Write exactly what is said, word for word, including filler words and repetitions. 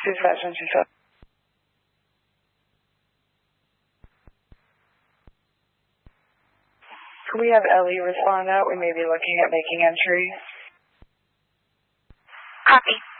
Dispatch one two seven. Could we have Ellie respond out? We may be looking at making entries. Copy.